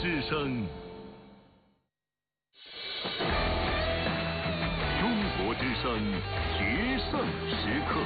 之声，中国之声，决胜时刻。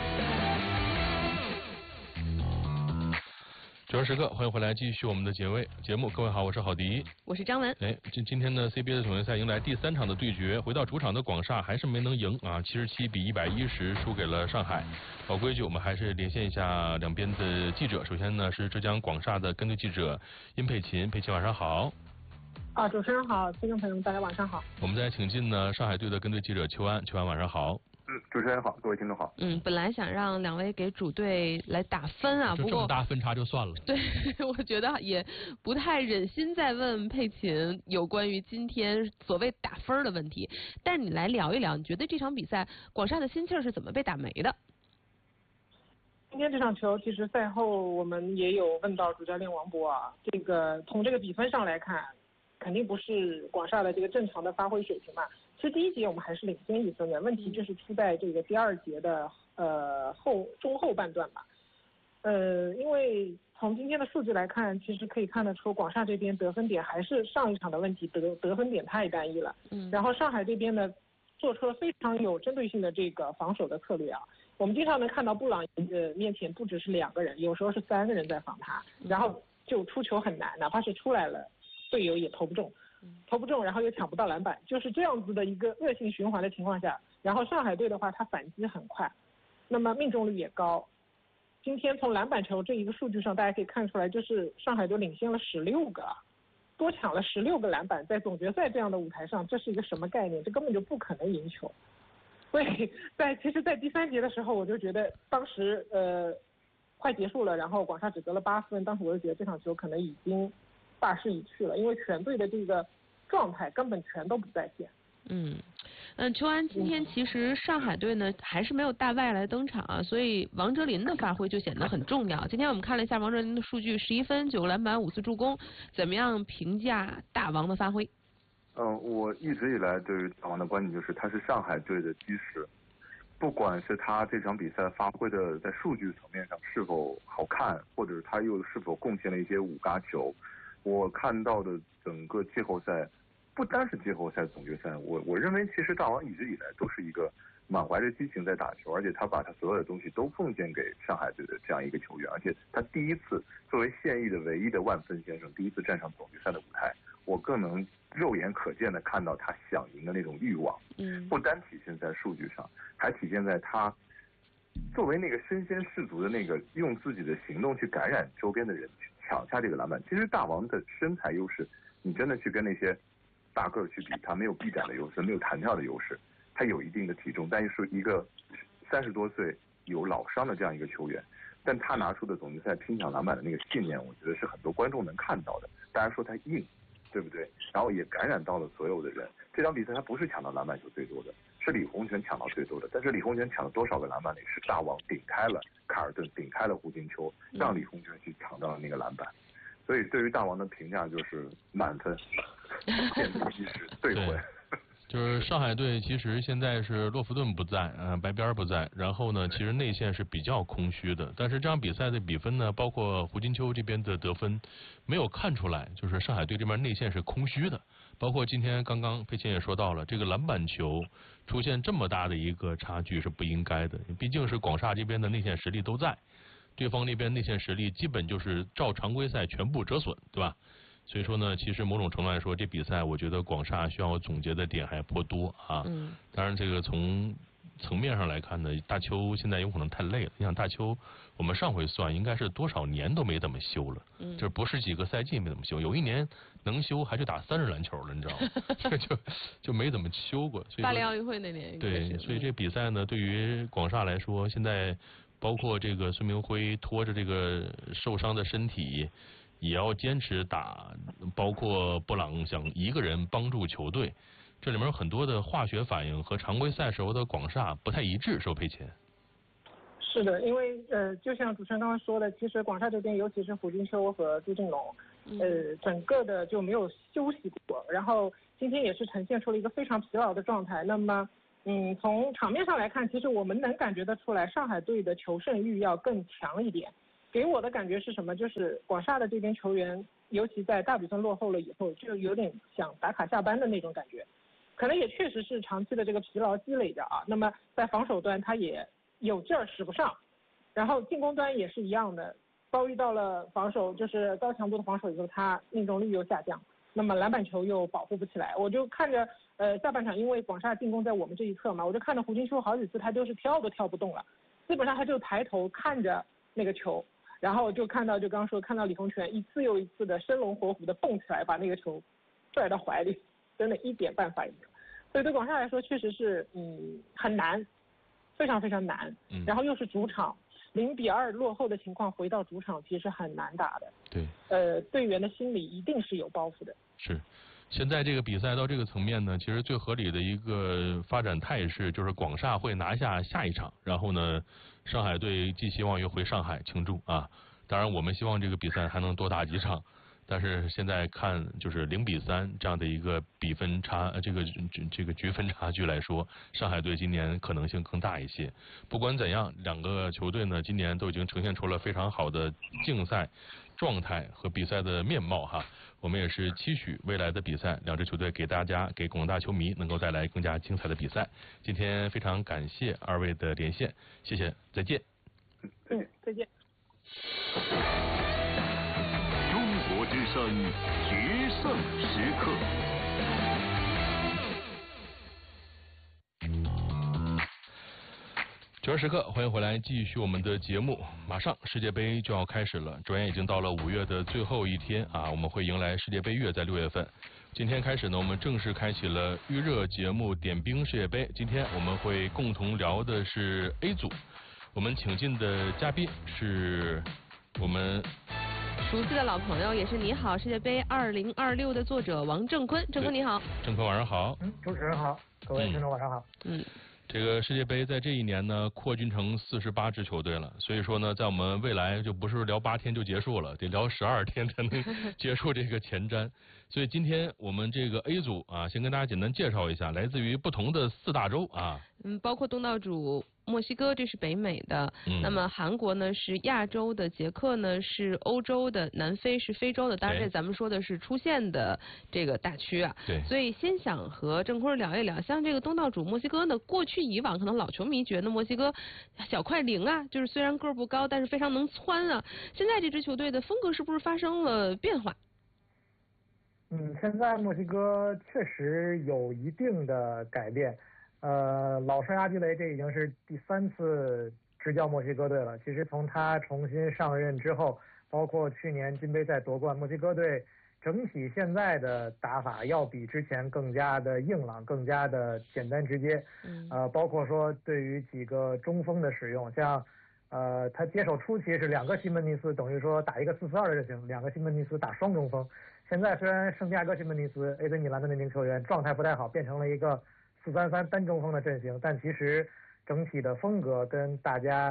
决胜时刻，欢迎回来，继续我们的节目。各位好，我是郝迪， 我是张文。 今天呢 CBA 的总决赛迎来第3场的对决，回到主场的广厦还是没能赢啊，77比110输给了上海。老规矩，我们还是连线一下两边的记者。首先呢是浙江广厦的跟队记者殷佩琴，佩琴晚上好。 主持人好，听众朋友们大家晚上好。 我们再请进呢上海队的跟队记者邱安，邱安晚上好。 主持人好，各位听众好。 本来想让两位给主队来打分啊，不过这么大分差就算了。 对，我觉得也不太忍心再问佩琴有关于今天所谓打分的问题。但是你来聊一聊，你觉得这场比赛广厦的心气儿是怎么被打没的？ 今天这场球，其实赛后我们也有问到主教练王博啊，从这个比分上来看，肯定不是广厦的这个正常的发挥水平嘛。其实第一节我们还是领先1分的，问题就是出在这个第2节的中后半段吧。因为从今天的数据来看，其实可以看得出广厦这边得分点还是上一场的问题，得分点太单一了。然后上海这边呢，做出了非常有针对性的这个防守的策略啊。我们经常能看到布朗面前不只是2个人，有时候是3个人在防他，然后就出球很难，哪怕是出来了，队友也投不中，然后又抢不到篮板，就是这样子的一个恶性循环的情况下，然后上海队的话，他反击很快，那么命中率也高。今天从篮板球这一个数据上，大家可以看出来，就是上海队领先了16个，多抢了16个篮板，在总决赛这样的舞台上，这是一个什么概念？这根本就不可能赢球。所以其实在第3节的时候，我就觉得当时快结束了，然后广厦只得了8分，当时我就觉得这场球可能已经大势已去了，因为全队的这个状态根本全都不在线。 邱安，今天其实上海队呢还是没有大外来登场啊，所以王哲林的发挥就显得很重要。今天我们看了一下王哲林的数据，11分、9个篮板、5次助攻，怎么样评价大王的发挥？ 我一直以来对于大王的观点就是他是上海队的基石，不管是他这场比赛发挥的在数据层面上是否好看，或者他又是否贡献了一些5嘎球，我看到的整个季后赛，不单是季后赛总决赛，我认为其实大王一直以来都是一个满怀着激情在打球，而且他把他所有的东西都奉献给上海队的这样一个球员，而且他第一次作为现役的唯一的万分先生，第一次站上总决赛的舞台，我更能肉眼可见的看到他想赢的那种欲望。不单体现在数据上，还体现在他作为那个身先士卒的那个用自己的行动去感染周边的人，去抢下这个篮板。其实大王的身材优势，你真的去跟那些大个去比，他没有臂展的优势，没有弹跳的优势，他有一定的体重，但是一个30多岁有老伤的这样一个球员，但他拿出的总决赛拼抢篮板的那个信念，我觉得是很多观众能看到的。大家说他硬，对不对？然后也感染到了所有的人。这场比赛他不是抢到篮板球最多的，是李洪权抢到最多的。但是李洪权抢了多少个篮板里，是大王顶开了卡尔顿，顶开了胡金秋，让李洪权去抢到了那个篮板。所以对于大王的评价就是满分，见机即时，对混。 就是上海队其实现在是洛夫顿不在，白边不在，然后呢，其实内线是比较空虚的。但是这场比赛的比分呢，包括胡金秋这边的得分，没有看出来，就是上海队这边内线是空虚的。包括今天刚刚佩琴也说到了，这个篮板球出现这么大的一个差距是不应该的，毕竟是广厦这边的内线实力都在，对方那边内线实力基本就是照常规赛全部折损，对吧？所以说呢，其实某种程度来说，这比赛我觉得广厦需要总结的点还颇多啊。当然这个从层面上来看呢，大邱现在有可能太累了。你想大邱，我们上回算应该是多少年都没怎么休了，就是不是几个赛季没怎么休，有一年能休还去打3人篮球了，你知道吗？就没怎么休过。 巴黎奥运会那年。 对，所以这比赛呢，对于广厦来说，现在包括这个孙明辉拖着这个受伤的身体，也要坚持打，包括布朗想一个人帮助球队，这里面有很多的化学反应和常规赛时候的广厦不太一致，是吧，佩琴？ 是的，因为就像主持人刚刚说的，其实广厦这边尤其是胡金秋和朱振龙，整个的就没有休息过，然后今天也是呈现出了一个非常疲劳的状态。那么从场面上来看，其实我们能感觉得出来，上海队的求胜欲要更强一点。 给我的感觉是什么？就是广厦的这边球员，尤其在大比分落后了以后，就有点想打卡下班的那种感觉。可能也确实是长期的这个疲劳积累着啊。那么在防守端他也有劲儿使不上，然后进攻端也是一样的，遭遇到了防守就是高强度的防守以后，他命中率又下降，那么篮板球又保护不起来。我就看着下半场，因为广厦进攻在我们这一侧嘛，我就看着胡金秋好几次他就是跳都跳不动了，基本上他就抬头看着那个球。然后就看到，就刚说看到李洪权一次又一次的生龙活虎的蹦起来，把那个球拽到怀里，真的一点办法也没有。所以对广厦来说，确实是很难，非常非常难。然后又是主场0-2落后的情况，回到主场其实很难打的。 对。 队员的心理一定是有包袱的。 是。现在这个比赛到这个层面呢，其实最合理的一个发展态势就是广厦会拿下下一场，然后呢，上海队寄希望又回上海庆祝啊。当然，我们希望这个比赛还能多打几场，但是现在看就是0-3这样的一个比分差，这个局分差距来说，上海队今年可能性更大一些。不管怎样，两个球队呢今年都已经呈现出了非常好的竞赛状态和比赛的面貌哈。我们也是期许未来的比赛，两支球队给广大球迷能够带来更加精彩的比赛。今天非常感谢二位的连线，谢谢，再见。 再见。 中国之声决胜时刻。 决胜时刻，欢迎回来，继续我们的节目。马上世界杯就要开始了，转眼已经到了5月的最后一天啊，我们会迎来世界杯月，在6月份。今天开始呢，我们正式开启了预热节目点兵世界杯。今天我们会共同聊的是 A 组，我们请进的嘉宾是我们熟悉的老朋友，也是你好世界杯2026的作者王正坤。正坤你好。 正坤晚上好。 主持人好，各位听众晚上好。 这个世界杯在这一年呢，扩军成48支球队了，所以说呢，在我们未来就不是聊8天就结束了，得聊12天才能结束这个前瞻。所以今天我们这个 A 组啊，先跟大家简单介绍一下，来自于不同的4大洲啊。 包括东道主墨西哥，这是北美的。那么韩国呢是亚洲的，捷克呢是欧洲的，南非是非洲的。当然，这咱们说的是出线的这个大区啊。 对。 所以先想和郑坤聊一聊，像这个东道主墨西哥呢，过去以往可能老球迷觉得墨西哥小快灵啊，就是虽然个儿不高，但是非常能窜啊。现在这支球队的风格是不是发生了变化？ 现在墨西哥确实有一定的改变。老帅阿基雷这已经是第3次执教墨西哥队了。其实从他重新上任之后，包括去年金杯赛夺冠，墨西哥队整体现在的打法要比之前更加的硬朗，更加的简单直接。包括说对于几个中锋的使用，像他接手初期是2个西门尼斯，等于说打一个4-4-2的阵型，2个西门尼斯打双中锋。现在虽然圣地亚哥西门尼斯 AC 米兰的那名球员状态不太好，变成了一个4-3-3单中锋的阵型，但其实整体的风格跟大家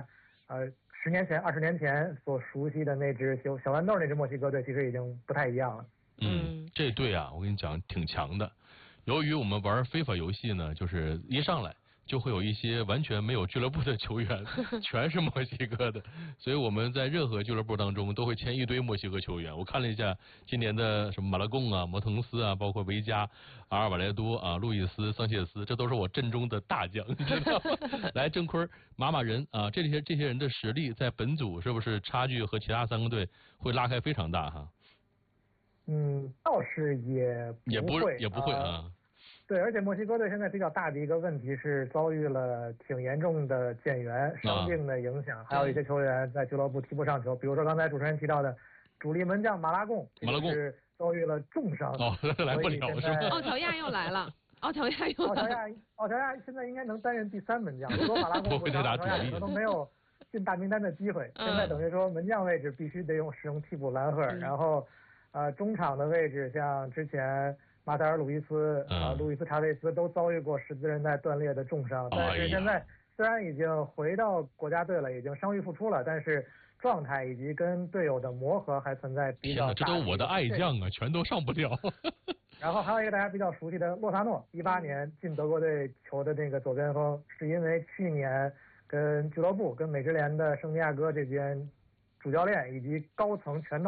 10年前、20年前所熟悉的那支小豌豆那支墨西哥队其实已经不太一样了。 这队啊，我跟你讲挺强的。由于我们玩非法游戏呢，就是一上来就会有一些完全没有俱乐部的球员，全是墨西哥的，所以我们在任何俱乐部当中都会签一堆墨西哥球员。我看了一下今年的什么马拉贡啊、摩腾斯啊，包括维加、阿尔瓦莱多啊、路易斯、桑切斯，这都是我阵中的大将，你知道吗？来，郑坤码人啊，这些人的实力在本组是不是差距和其他3个队会拉开非常大哈？ 倒是也不会啊。 对，而且墨西哥队现在比较大的一个问题是遭遇了挺严重的减员、伤病的影响，还有一些球员在俱乐部踢不上球，比如说刚才主持人提到的主力门将马拉贡是遭遇了重伤， 来不了是吧？ 奥乔亚又来了，奥乔亚现在应该能担任第3门将，如果马拉贡不上，奥乔亚可能都没有进大名单的机会。现在等于说门将位置必须得使用替补兰赫尔，然后中场的位置像之前马塞尔·鲁伊斯、路易斯·查韦斯都遭遇过十字韧带断裂的重伤，但是现在虽然已经回到国家队了，已经伤愈复出了，但是状态以及跟队友的磨合还存在比较大的。 天哪，这都我的爱将啊，全都上不了。 然后还有一个大家比较熟悉的洛萨诺，18年进德国队球的那个左边锋，是因为去年跟俱乐部跟美职联的圣地亚哥这边主教练以及高层全套